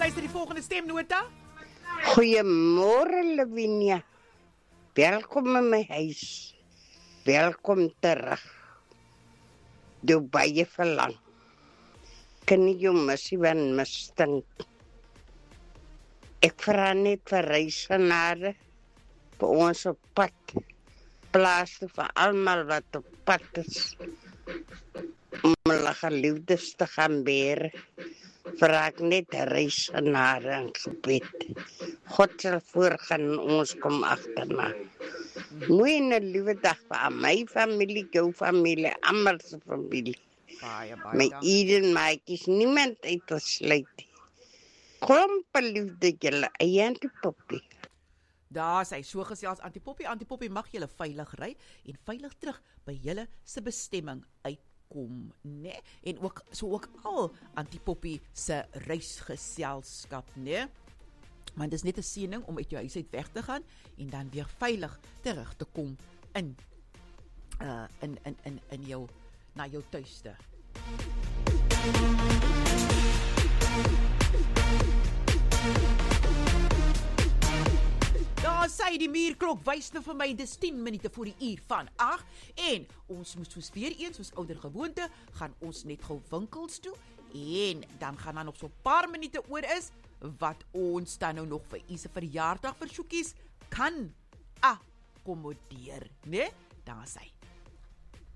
luister die volgende stemnota. Goeiemôre Lavinia. Welkom in my huis. Welkom terug. Doe baie verlang. Kan nie jou missie van misstink. Ek vra net vir reisenare vir ons op pad. Plaas vir almal wat op pad is. Om hulle geliefdes te gaan beer. Vra ek net reisenare en gebed. God sal voorgaan ons kom agterna. Mooi 'n liewe dag vir my familie, jou familie, almal se familie. Baie My dankie. Eden maatjies, niemand uitgesluit nie. Klompe liefde julle, Auntie Poppy. Daar sy so gesels Auntie Poppy. Auntie Poppy mag julle veilig ry en veilig terug by julle se bestemming uitkom, né? En ook al Auntie Poppy se reisgeselskap, né? Want dit is net 'n seëning om uit jou huis uit weg te gaan en dan weer veilig terug te kom in jou na jou tuiste. Daar sê die muurklok wys nou vir my dis 10 minute voor die uur van 8 en ons moet soos weer eens soos ouer gewoonte gaan ons net gou winkels toe en dan gaan dan nog so 'n paar minute oor is wat ons dan nou nog vir u se verjaarsdag versoekies kan akkommodeer, né? Daar sê